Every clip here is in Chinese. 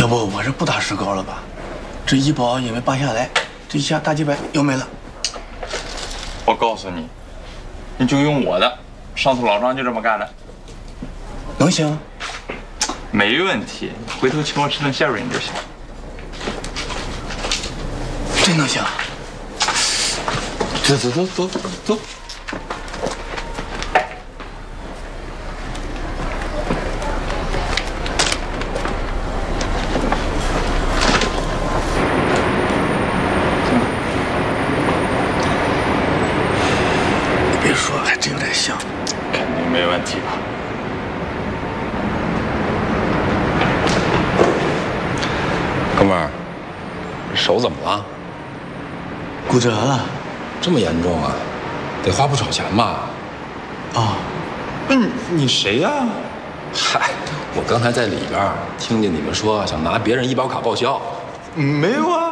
要不我这不打石膏了吧？这医保因为拔下来，这一下大几百又没了。 我告诉你，你就用我的，上次老张就这么干的。 能行？ 没问题，回头请我吃顿馅饼就行。 真能行？走走走走走。别说，还真有点像。 肯定没问题吧？ 哥们儿，手怎么了？ 骨折了。 这么严重啊？得花不少钱吧？ 啊， 不是你谁呀？ 嗨，我刚才在里边听见你们说想拿别人医保卡报销。 没有啊。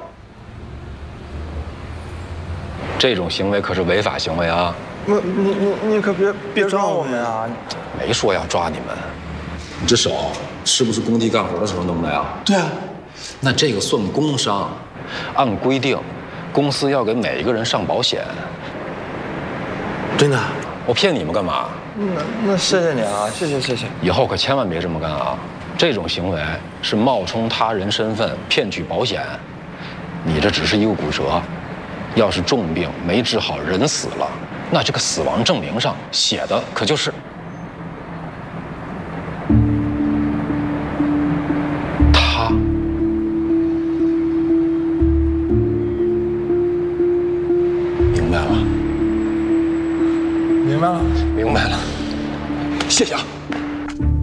这种行为可是违法行为啊！ 你可别抓我们啊！ 没说要抓你们。你这手是不是工地干活的时候弄的呀？ 对啊。 那这个算工伤，按规定，公司要给每一个人上保险。 真的？ 我骗你们干嘛？ 那谢谢你啊，谢谢。 以后可千万别这么干啊！这种行为是冒充他人身份骗取保险。你这只是一个骨折，要是重病没治好，人死了，那这个死亡证明上写的可就是他。明白了？ 明白了。 明白了。谢谢啊。